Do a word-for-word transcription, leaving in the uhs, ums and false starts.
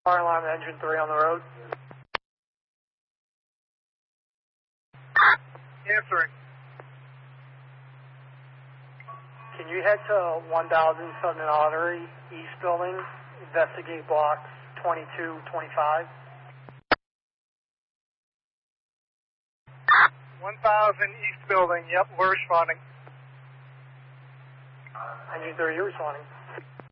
Fire alarm, engine three on the road. Answering. Can you head to one thousand Southern Artery, East Building, investigate blocks twenty-two, twenty-five? one thousand East Building, yep, we're responding. Engine three, you're responding.